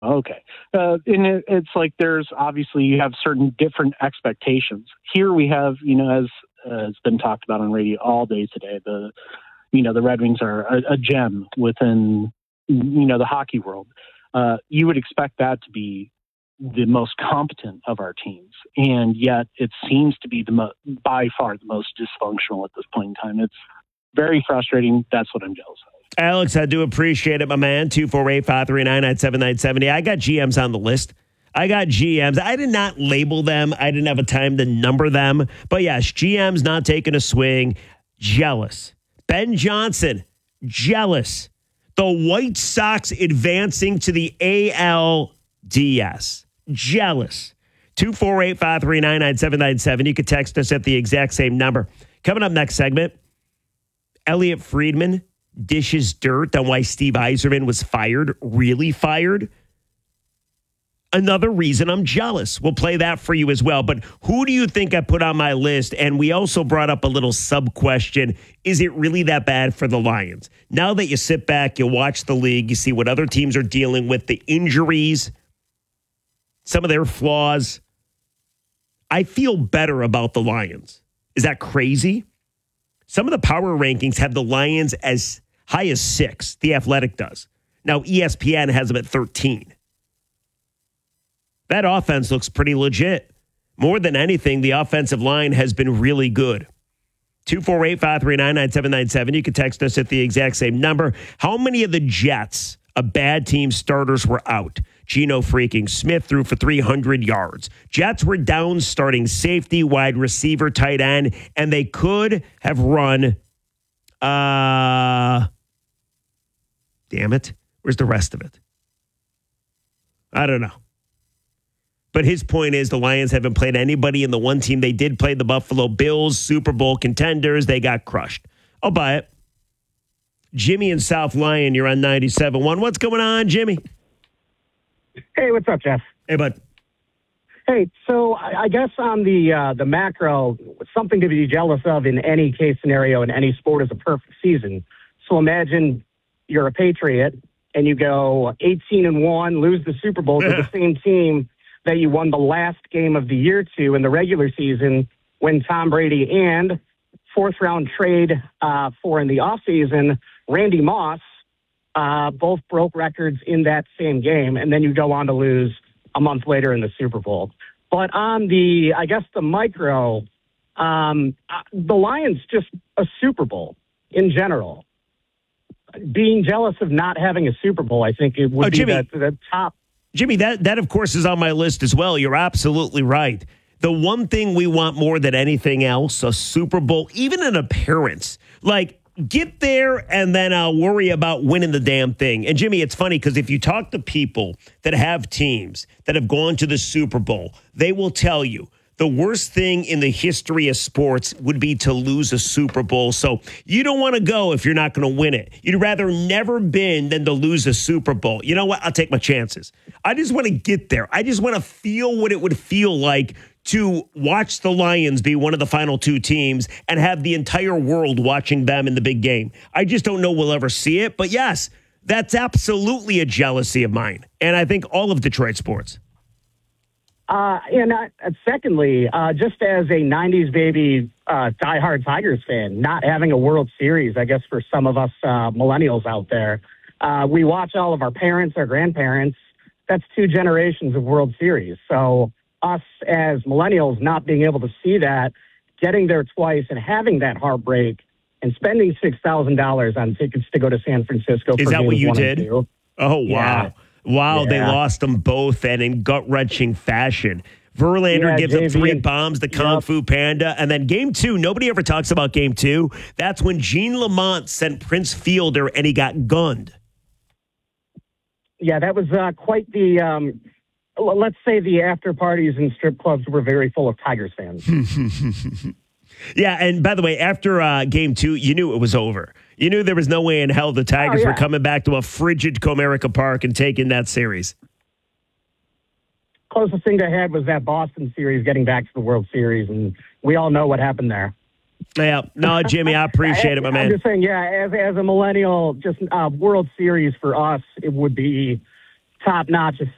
Okay. It's like there's obviously you have certain different expectations. Here we have, as has been talked about on radio all day today, the Red Wings are a gem within, the hockey world. You would expect that to be the most competent of our teams. And yet it seems to be by far the most dysfunctional at this point in time. It's very frustrating. That's what I'm jealous of. Alex, I do appreciate it, my man. 248-539-9790. I got GMs on the list. I got GMs. I did not label them. I didn't have a time to number them. But yes, GMs not taking a swing. Jealous. Ben Johnson, jealous. The White Sox advancing to the ALDS. Jealous. 248-539-9797. You can text us at the exact same number. Coming up next segment, Elliot Friedman dishes dirt on why Steve Yzerman was fired, really fired. Another reason I'm jealous. We'll play that for you as well. But who do you think I put on my list? And we also brought up a little sub-question. Is it really that bad for the Lions? Now that you sit back, you watch the league, you see what other teams are dealing with, the injuries, some of their flaws. I feel better about the Lions. Is that crazy? Some of the power rankings have the Lions as high as 6. The Athletic does. Now, ESPN has them at 13. That offense looks pretty legit. More than anything, the offensive line has been really good. 248-539-9797. You can text us at the exact same number. How many of the Jets, a bad team starters, were out? Geno freaking Smith threw for 300 yards. Jets were down starting safety, wide receiver, tight end, and they could have run. Damn it. Where's the rest of it? I don't know. But his point is the Lions haven't played anybody in the one team. They did play the Buffalo Bills, Super Bowl contenders. They got crushed. I'll buy it. Jimmy in South Lyon, you're on 97.1. What's going on, Jimmy? Hey, what's up, Jeff? Hey, bud. Hey, so I guess on the macro, something to be jealous of in any case scenario in any sport is a perfect season. So imagine you're a Patriot and you go 18-1, lose the Super Bowl to the same team that you won the last game of the year to in the regular season when Tom Brady and fourth-round trade for in the offseason, Randy Moss, both broke records in that same game, and then you go on to lose a month later in the Super Bowl. But on the micro, the Lions just a Super Bowl in general. Being jealous of not having a Super Bowl, I think it would be the top. Jimmy, that of course is on my list as well. You're absolutely right. The one thing we want more than anything else, a Super Bowl, even an appearance, like get there and then I'll worry about winning the damn thing. And Jimmy, it's funny because if you talk to people that have teams that have gone to the Super Bowl, they will tell you the worst thing in the history of sports would be to lose a Super Bowl. So you don't want to go if you're not going to win it. You'd rather never been than to lose a Super Bowl. You know what? I'll take my chances. I just want to get there. I just want to feel what it would feel like to watch the Lions be one of the final two teams and have the entire world watching them in the big game. I just don't know we'll ever see it. But yes, that's absolutely a jealousy of mine. And I think all of Detroit sports. Secondly, just as a 90s baby diehard Tigers fan, not having a World Series, I guess for some of us millennials out there, we watch all of our parents, our grandparents. That's 2 generations of World Series. So us as millennials not being able to see that, getting there twice and having that heartbreak and spending $6,000 on tickets to go to San Francisco. Is that what you did? Oh, wow. Yeah. Wow, They lost them both and in gut-wrenching fashion. Verlander gives up 3 bombs to Kung Fu Panda. And then game 2, nobody ever talks about game 2. That's when Gene Lamont sent Prince Fielder and he got gunned. Yeah, that was quite the, let's say the after parties and strip clubs were very full of Tigers fans. Yeah, and by the way, after game 2, you knew it was over. You knew there was no way in hell the Tigers were coming back to a frigid Comerica Park and taking that series. Closest thing they had was that Boston series getting back to the World Series, and we all know what happened there. Yeah, no, Jimmy, I appreciate it, my man. I'm just saying, as a millennial, just World Series for us, it would be top-notch,